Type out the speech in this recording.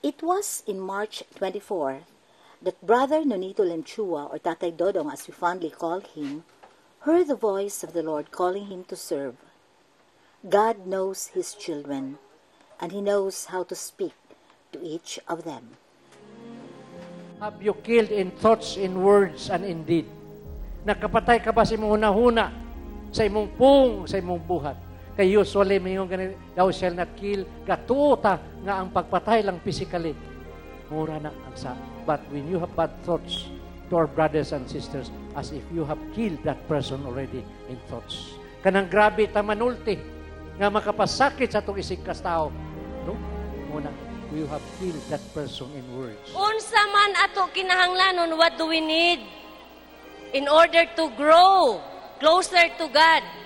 It was in March 24 that Brother Nonito Lenchua, or Tatay Dodong as we fondly call him, heard the voice of the Lord calling him to serve. God knows His children, and He knows how to speak to each of them. Have you killed in thoughts, in words, and in deed? Nakapatay ka ba sa imong hunahuna, sa imong pung, sa imong buhat? Kay usually, mayroong ganito, thou shall not kill, gatuta nga ang pagpatay lang physically. Mura na ang sa. But when you have bad thoughts to our brothers and sisters, as if you have killed that person already in thoughts. Kanang grabe tamanulti, nga makapasakit sa itong isig kas tao. No? Muna, you have killed that person in words. Unsa man ato kinahanglanon, what do we need in order to grow closer to God?